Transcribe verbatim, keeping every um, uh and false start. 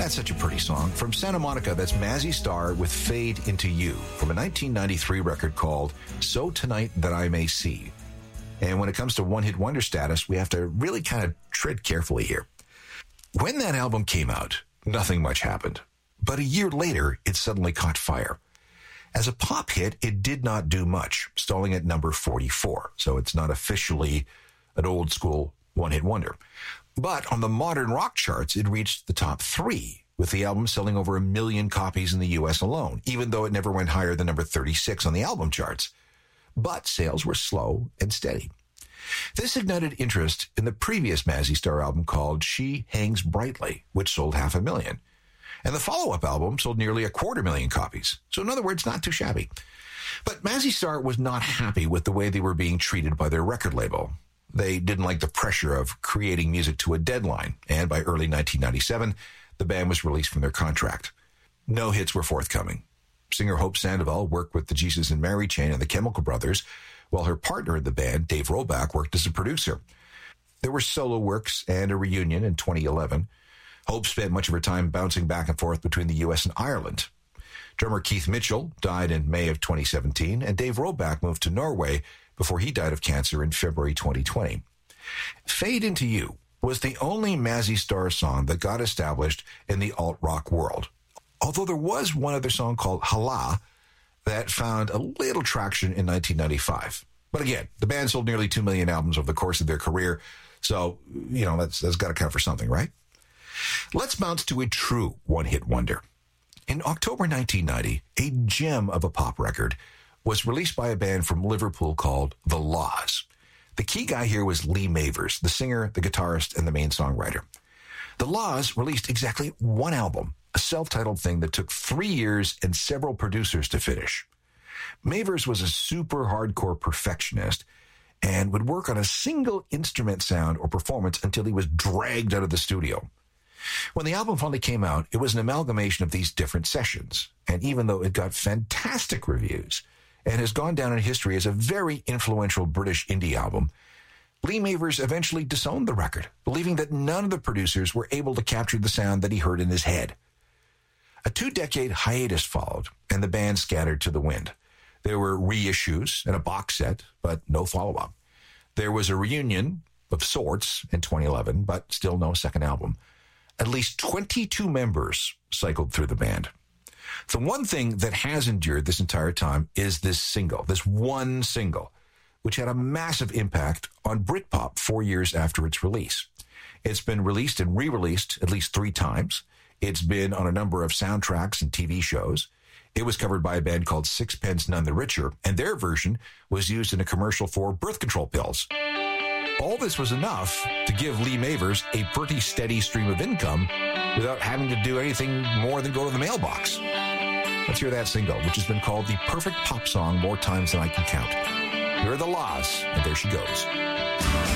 That's such a pretty song. From Santa Monica, that's Mazzy Star with Fade Into You from a nineteen ninety-three record called So Tonight That I May See. And when it comes to one-hit wonder status, we have to really kind of tread carefully here. When that album came out, nothing much happened. But a year later, it suddenly caught fire. As a pop hit, it did not do much, stalling at number forty-four. So it's not officially an old-school one-hit wonder. But on the modern rock charts, it reached the top three, with the album selling over a million copies in the U S alone, even though it never went higher than number thirty-six on the album charts. But sales were slow and steady. This ignited interest in the previous Mazzy Star album called She Hangs Brightly, which sold half a million. And the follow-up album sold nearly a quarter million copies. So in other words, not too shabby. But Mazzy Star was not happy with the way they were being treated by their record label. They didn't like the pressure of creating music to a deadline, and by early nineteen ninety-seven, the band was released from their contract. No hits were forthcoming. Singer Hope Sandoval worked with the Jesus and Mary Chain and the Chemical Brothers, while her partner in the band, Dave Roback, worked as a producer. There were solo works and a reunion in twenty eleven. Hope spent much of her time bouncing back and forth between the U S and Ireland. Drummer Keith Mitchell died in May of twenty seventeen, and Dave Roback moved to Norway before he died of cancer in February twenty twenty. Fade Into You was the only Mazzy Star song that got established in the alt-rock world. Although there was one other song called Hala that found a little traction in nineteen ninety-five. But again, the band sold nearly two million albums over the course of their career, so, you know, that's, that's got to count for something, right? Let's bounce to a true one-hit wonder. In October nineteen ninety, a gem of a pop record was released by a band from Liverpool called The Laws. The key guy here was Lee Mavers, the singer, the guitarist, and the main songwriter. The Laws released exactly one album, a self-titled thing that took three years and several producers to finish. Mavers was a super hardcore perfectionist and would work on a single instrument sound or performance until he was dragged out of the studio. When the album finally came out, it was an amalgamation of these different sessions. And even though it got fantastic reviews and has gone down in history as a very influential British indie album, Lee Mavers eventually disowned the record, believing that none of the producers were able to capture the sound that he heard in his head. A two-decade hiatus followed, and the band scattered to the wind. There were reissues and a box set, but no follow-up. There was a reunion of sorts in twenty eleven, but still no second album. At least twenty-two members cycled through the band. The one thing that has endured this entire time is this single, this one single, which had a massive impact on Britpop four years after its release. It's been released and re-released at least three times. It's been on a number of soundtracks and T V shows. It was covered by a band called Sixpence None the Richer, and their version was used in a commercial for birth control pills. All this was enough to give Lee Mavers a pretty steady stream of income without having to do anything more than go to the mailbox. Let's hear that single, which has been called the perfect pop song more times than I can count. Here are The Laws, and there she goes.